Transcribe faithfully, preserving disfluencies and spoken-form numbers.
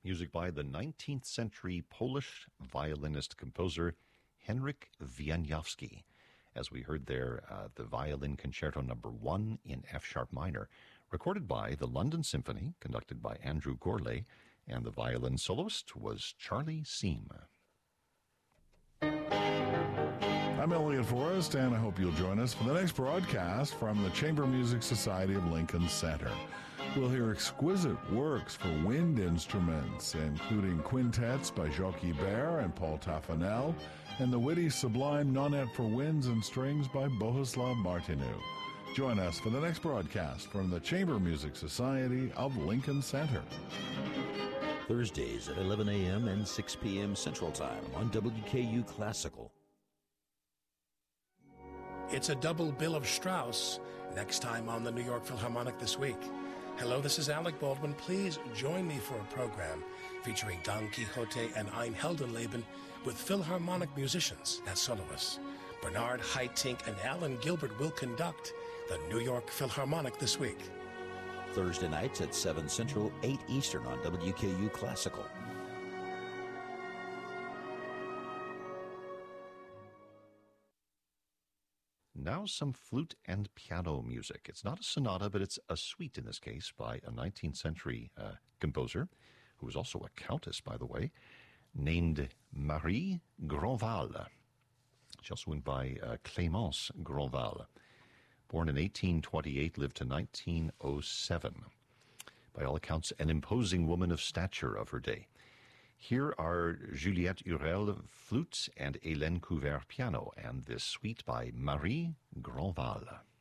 music by the nineteenth century Polish violinist-composer Henryk Wieniawski. As we heard there, uh, the Violin Concerto Number One in F-sharp minor, recorded by the London Symphony, conducted by Andrew Gourlay, and the violin soloist was Charlie Seam. I'm Elliot Forrest, and I hope you'll join us for the next broadcast from the Chamber Music Society of Lincoln Center. We'll hear exquisite works for wind instruments, including quintets by Jacques Ibert and Paul Taffanel, and the witty sublime Nonette for Winds and Strings by Bohuslav Martinu. Join us for the next broadcast from the Chamber Music Society of Lincoln Center. Thursdays at eleven a.m. and six p.m. Central Time on W K U Classical. It's a double bill of Strauss next time on the New York Philharmonic This Week. Hello, this is Alec Baldwin. Please join me for a program featuring Don Quixote and Ein Heldenleben with Philharmonic musicians as soloists. Bernard Haitink and Alan Gilbert will conduct the New York Philharmonic This Week. Thursday nights at seven Central, eight Eastern on W K U Classical. Now some flute and piano music. It's not a sonata, but it's a suite in this case by a nineteenth century uh, composer, who was also a countess, by the way, named Marie Grandval. She also went by uh, Clémence Grandval. Born in eighteen twenty-eight, lived to nineteen oh seven. By all accounts, an imposing woman of stature of her day. Here are Juliette Hurel, flute, and Hélène Couvert, piano, and this suite by Marie Grandval.